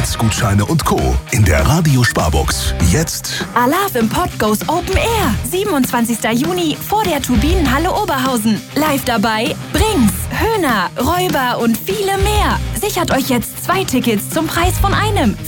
Weihnachtsgutscheine und Co. in der Radio-Sparbox. Jetzt Alarv im Pod goes Open Air. 27. Juni vor der Turbinenhalle Oberhausen. Live dabei Brings, Höhner, Räuber und viele mehr. Sichert euch jetzt 2 Tickets zum Preis von einem.